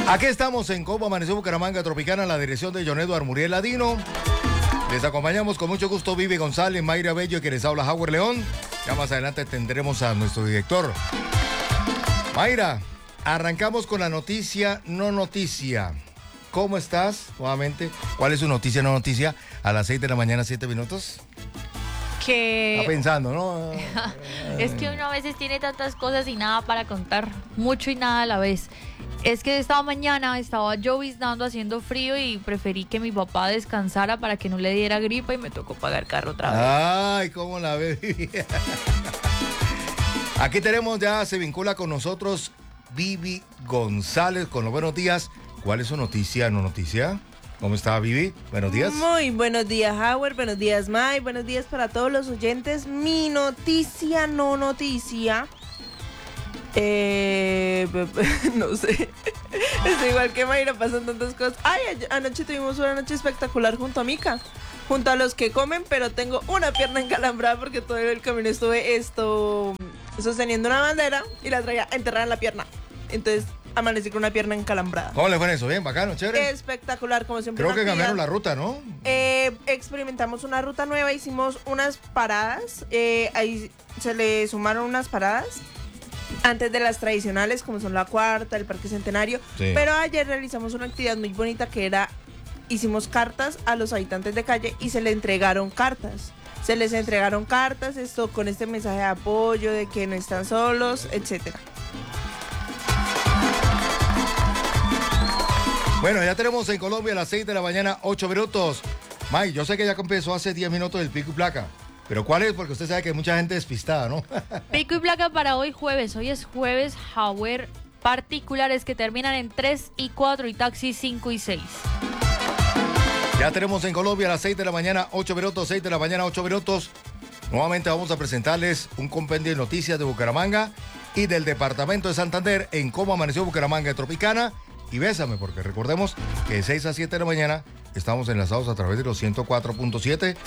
Aquí estamos en Cómo Amaneció Bucaramanga Tropicana, en la dirección de John Eduardo Muriel Ladino. Les acompañamos con mucho gusto Vivi González, Mayra Bello y quienes habla Howard León. Ya más adelante tendremos a nuestro director. Mayra, arrancamos con la noticia, no noticia. ¿Cómo estás? Nuevamente, ¿cuál es su noticia, no noticia? A las 6 de la mañana, 7 minutos. Que... Está pensando, ¿no? Es que uno a veces tiene tantas cosas y nada para contar, mucho y nada a la vez. Es que esta mañana estaba lloviznando, haciendo frío y preferí que mi papá descansara para que no le diera gripa y me tocó pagar carro otra vez. Ay, ¿cómo la ves? Aquí tenemos ya, se vincula con nosotros Vivi González con los buenos días. ¿Cuál es su noticia, no noticia? ¿Cómo está, Vivi? Buenos días. Muy buenos días, Howard. Buenos días, May. Buenos días para todos los oyentes. Mi noticia, no noticia. No sé. Es igual que Mayra, pasan tantas cosas. Ay, anoche tuvimos una noche espectacular junto a Mica. Junto a los que comen, pero tengo una pierna encalambrada porque todo el camino estuve sosteniendo una bandera y la traía enterrada en la pierna. Entonces amanecí con una pierna encalambrada. ¿Cómo le fue eso? Bien, bacano, chévere. Espectacular, como siempre. Creo que cambiaron la ruta, ¿no? Experimentamos una ruta nueva, hicimos unas paradas, ahí se le sumaron unas paradas antes de las tradicionales, como son la Cuarta, el Parque Centenario, sí. Pero ayer realizamos una actividad muy bonita que era, hicimos cartas a los habitantes de calle y se les entregaron cartas. Se les entregaron cartas, esto con este mensaje de apoyo, de que no están solos, etcétera. Bueno, ya tenemos en Colombia a las 6 de la mañana, 8 minutos. May, yo sé que ya empezó hace 10 minutos el pico y placa. ¿Pero cuál es? Porque usted sabe que hay mucha gente despistada, ¿no? Pico y placa para hoy jueves. Hoy es jueves, Howard. Particulares que terminan en 3 y 4 y taxis 5 y 6. Ya tenemos en Colombia a las 6 de la mañana, 8 minutos, 6 de la mañana, 8 minutos. Nuevamente vamos a presentarles un compendio de noticias de Bucaramanga y del departamento de Santander en Cómo Amaneció Bucaramanga Tropicana. Y bésame, porque recordemos que de 6 a 7 de la mañana estamos enlazados a través de los 104.7.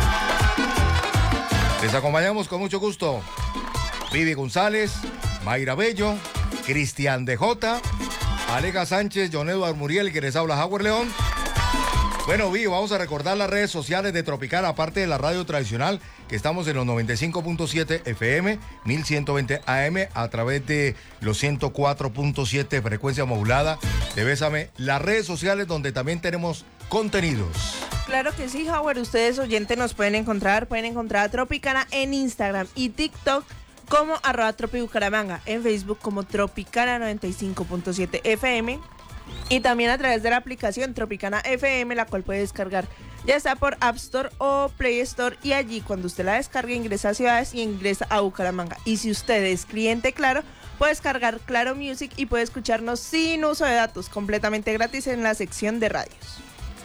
Les acompañamos con mucho gusto Vivi González, Mayra Bello, Cristian DJ, Alega Sánchez, John Eduardo Muriel, que les habla Howard León. Bueno, Vivi, vamos a recordar las redes sociales de Tropicana, aparte de la radio tradicional, que estamos en los 95.7 FM, 1120 AM, a través de los 104.7 frecuencia modulada de Bésame, las redes sociales donde también tenemos contenidos. Claro que sí, Howard, ustedes oyentes nos pueden encontrar a Tropicana en Instagram y TikTok como @tropibucaramanga, en Facebook como Tropicana 95.7 FM y también a través de la aplicación Tropicana FM, la cual puede descargar ya sea por App Store o Play Store, y allí cuando usted la descargue ingresa a Ciudades y ingresa a Bucaramanga. Y si usted es cliente Claro, puede descargar Claro Music y puede escucharnos sin uso de datos, completamente gratis en la sección de radios.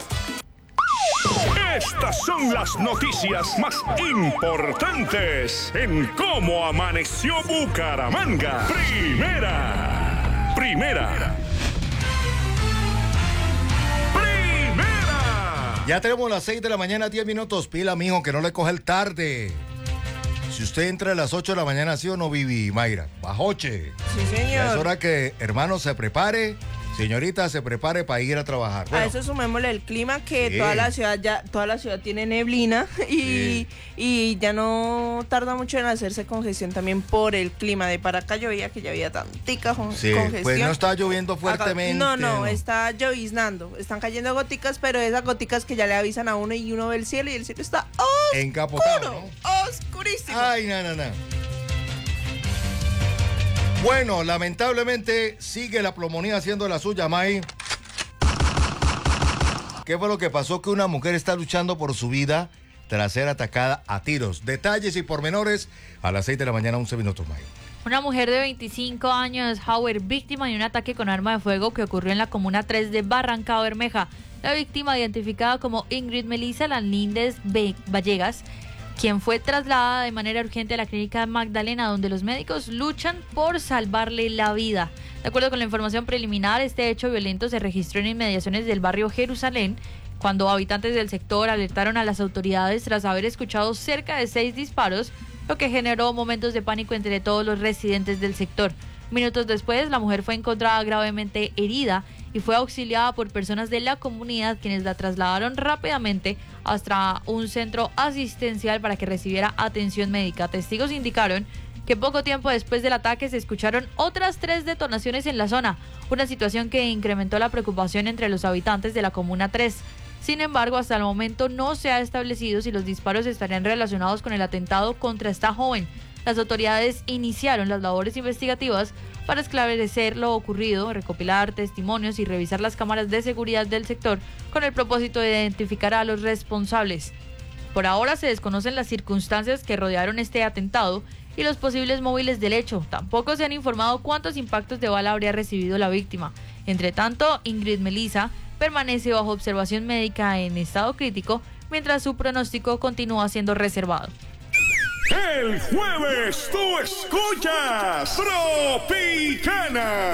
Estas son las noticias más importantes en Cómo Amaneció Bucaramanga. Primera. Ya tenemos las 6 de la mañana, 10 minutos. Pila, mijo, que no le coge el tarde. Si usted entra a las 8 de la mañana, ¿sí o no, Vivi Mayra? Bajoche. Sí, señor. Ya es hora que, hermano, se prepare. Señorita, se prepare para ir a trabajar. Bueno, a eso sumémosle el clima, que sí. toda la ciudad tiene neblina y ya no tarda mucho en hacerse congestión también por el clima. De para acá llovía, que ya había tantica congestión. Pues no está lloviendo fuertemente. Acá, no, está lloviznando. Están cayendo goticas, pero esas goticas que ya le avisan a uno y uno ve el cielo y el cielo está encapotado, ¿no? Oscurísimo. Ay, no. Bueno, lamentablemente sigue la pulmonía haciendo la suya, May. ¿Qué fue lo que pasó? Que una mujer está luchando por su vida tras ser atacada a tiros. Detalles y pormenores a las 6 de la mañana, 11 minutos, May. Una mujer de 25 años, Howard, víctima de un ataque con arma de fuego que ocurrió en la Comuna 3 de Barranca Bermeja. La víctima, identificada como Ingrid Melissa Landíndez Vallegas, quien fue trasladada de manera urgente a la clínica Magdalena, donde los médicos luchan por salvarle la vida. De acuerdo con la información preliminar, este hecho violento se registró en inmediaciones del barrio Jerusalén, cuando habitantes del sector alertaron a las autoridades tras haber escuchado cerca de 6 disparos, lo que generó momentos de pánico entre todos los residentes del sector. Minutos después, la mujer fue encontrada gravemente herida y fue auxiliada por personas de la comunidad quienes la trasladaron rápidamente hasta un centro asistencial para que recibiera atención médica. Testigos indicaron que poco tiempo después del ataque se escucharon otras 3 detonaciones en la zona, una situación que incrementó la preocupación entre los habitantes de la Comuna 3. Sin embargo, hasta el momento no se ha establecido si los disparos estarían relacionados con el atentado contra esta joven. Las autoridades iniciaron las labores investigativas para esclarecer lo ocurrido, recopilar testimonios y revisar las cámaras de seguridad del sector con el propósito de identificar a los responsables. Por ahora se desconocen las circunstancias que rodearon este atentado y los posibles móviles del hecho. Tampoco se han informado cuántos impactos de bala habría recibido la víctima. Entre tanto, Ingrid Melissa permanece bajo observación médica en estado crítico, mientras su pronóstico continúa siendo reservado. El jueves tú escuchas Tropicana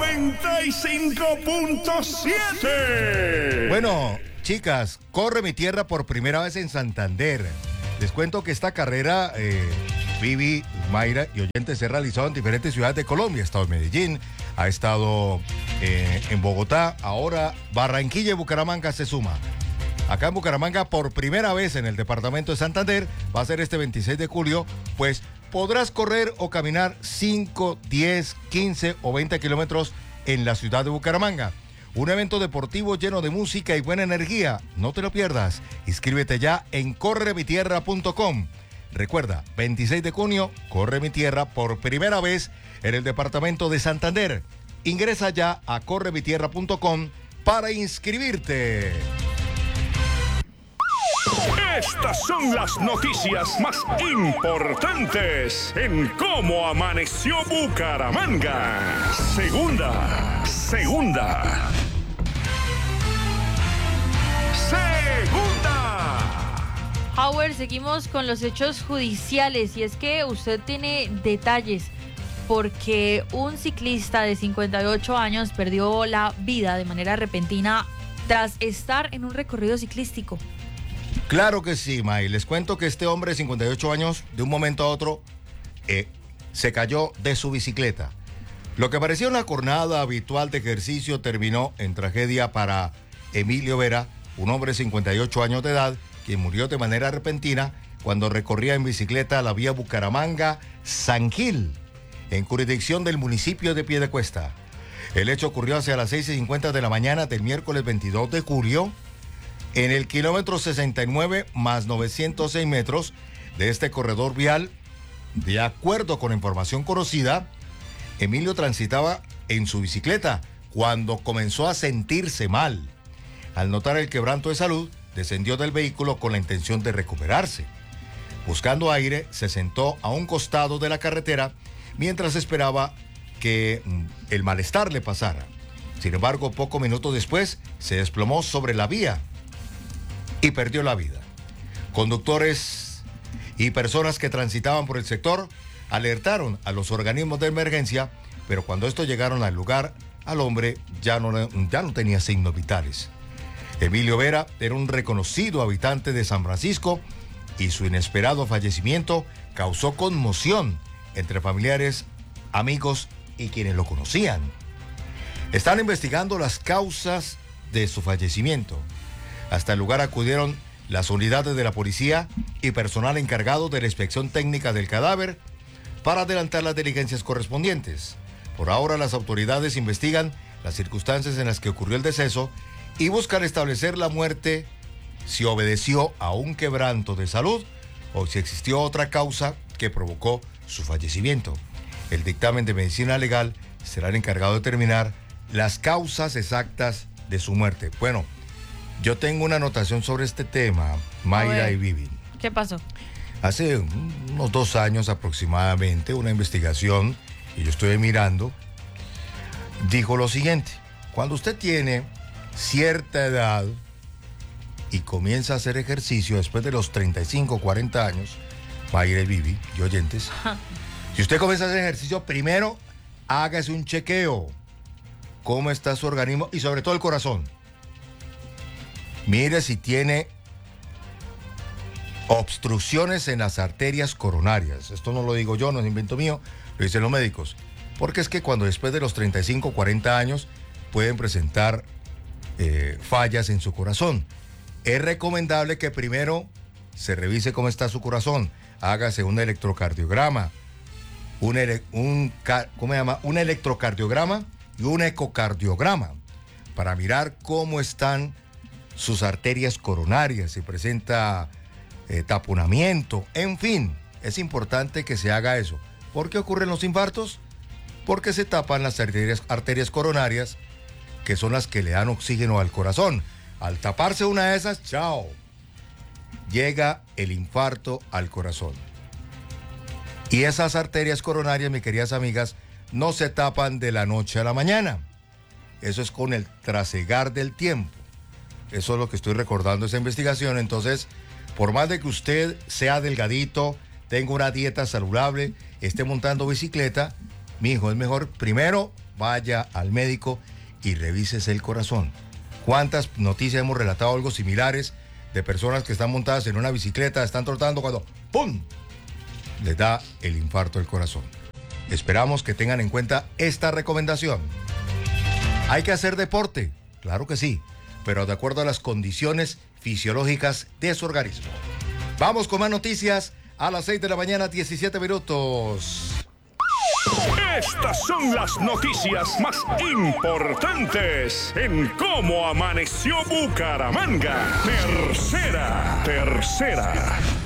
95.7. Bueno, chicas, corre mi tierra por primera vez en Santander. Les cuento que esta carrera, Vivi, Mayra y oyentes, se ha realizado en diferentes ciudades de Colombia. Ha estado en Medellín, ha estado en Bogotá, ahora Barranquilla y Bucaramanga se suma. Acá en Bucaramanga, por primera vez en el departamento de Santander, va a ser este 26 de julio, pues podrás correr o caminar 5, 10, 15 o 20 kilómetros en la ciudad de Bucaramanga. Un evento deportivo lleno de música y buena energía. No te lo pierdas. Inscríbete ya en corremitierra.com. Recuerda, 26 de junio, Corre mi Tierra por primera vez en el departamento de Santander. Ingresa ya a corremitierra.com para inscribirte. Estas son las noticias más importantes en Cómo Amaneció Bucaramanga. Segunda. Howard, seguimos con los hechos judiciales y es que usted tiene detalles porque un ciclista de 58 años perdió la vida de manera repentina tras estar en un recorrido ciclístico. Claro que sí, May. Les cuento que este hombre de 58 años, de un momento a otro, se cayó de su bicicleta. Lo que parecía una jornada habitual de ejercicio terminó en tragedia para Emilio Vera, un hombre de 58 años de edad, quien murió de manera repentina cuando recorría en bicicleta la vía Bucaramanga-San Gil, en jurisdicción del municipio de Piedecuesta. El hecho ocurrió hacia las 6:50 de la mañana del miércoles 22 de julio, en el kilómetro 69 más 906 metros de este corredor vial. De acuerdo con información conocida, Emilio transitaba en su bicicleta cuando comenzó a sentirse mal. Al notar el quebranto de salud, descendió del vehículo con la intención de recuperarse. Buscando aire, se sentó a un costado de la carretera mientras esperaba que el malestar le pasara. Sin embargo, pocos minutos después, se desplomó sobre la vía y perdió la vida. Conductores y personas que transitaban por el sector alertaron a los organismos de emergencia, pero cuando estos llegaron al lugar, al hombre ya no tenía signos vitales. Emilio Vera era un reconocido habitante de San Francisco y su inesperado fallecimiento causó conmoción entre familiares, amigos y quienes lo conocían. Están investigando las causas de su fallecimiento. Hasta el lugar acudieron las unidades de la policía y personal encargado de la inspección técnica del cadáver para adelantar las diligencias correspondientes. Por ahora, las autoridades investigan las circunstancias en las que ocurrió el deceso y buscan establecer la muerte, si obedeció a un quebranto de salud o si existió otra causa que provocó su fallecimiento. El dictamen de medicina legal será el encargado de determinar las causas exactas de su muerte. Bueno, yo tengo una anotación sobre este tema, Mayra y Vivi. ¿Qué pasó? Hace unos 2 años aproximadamente, una investigación, y yo estuve mirando, dijo lo siguiente: cuando usted tiene cierta edad y comienza a hacer ejercicio después de los 35, 40 años, Mayra y Vivi y oyentes, si usted comienza a hacer ejercicio, primero hágase un chequeo. ¿Cómo está su organismo? Y sobre todo el corazón. Mire si tiene obstrucciones en las arterias coronarias. Esto no lo digo yo, no es invento mío, lo dicen los médicos. Porque es que cuando después de los 35, 40 años, pueden presentar fallas en su corazón. Es recomendable que primero se revise cómo está su corazón, hágase un electrocardiograma, un electrocardiograma y un ecocardiograma para mirar cómo están sus arterias coronarias, si presenta taponamiento, en fin, es importante que se haga eso. ¿Por qué ocurren los infartos? Porque se tapan las arterias coronarias, que son las que le dan oxígeno al corazón. Al taparse una de esas, ¡chao!, llega el infarto al corazón. Y esas arterias coronarias, mis queridas amigas, no se tapan de la noche a la mañana. Eso es con el trasegar del tiempo. Eso es lo que estoy recordando esa investigación. Entonces, por más de que usted sea delgadito, tenga una dieta saludable, esté montando bicicleta, mijo, es mejor primero vaya al médico y revísese el corazón. ¿Cuántas noticias hemos relatado algo similares de personas que están montadas en una bicicleta, están trotando cuando ¡pum!, les da el infarto del corazón? Esperamos que tengan en cuenta esta recomendación. ¿Hay que hacer deporte? Claro que sí, pero de acuerdo a las condiciones fisiológicas de su organismo. Vamos con más noticias a las 6 de la mañana, 17 minutos. Estas son las noticias más importantes en Cómo Amaneció Bucaramanga. Tercera.